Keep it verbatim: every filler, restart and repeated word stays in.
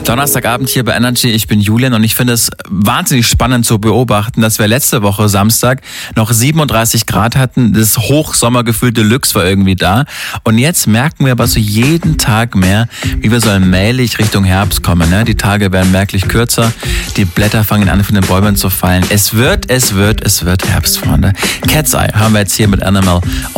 Donnerstagabend hier bei Energy. Ich bin Julian und ich finde es wahnsinnig spannend zu beobachten, dass wir letzte Woche Samstag noch siebenunddreißig Grad hatten. Das Hochsommergefühl Deluxe war irgendwie da. Und jetzt merken wir aber so jeden Tag mehr, wie wir so allmählich Richtung Herbst kommen. Ne? Die Tage werden merklich kürzer. Die Blätter fangen an, von den Bäumen zu fallen. Es wird, es wird, es wird Herbst, Freunde. Cat's Eye haben wir jetzt hier mit Animal.